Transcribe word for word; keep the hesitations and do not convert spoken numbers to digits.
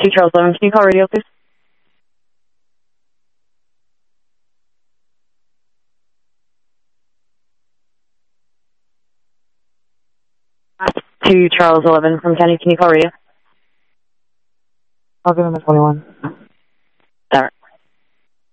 two Charles eleven, can you call radio, please? two Charles eleven from Kenny, can you call radio? I'll give him a twenty-one.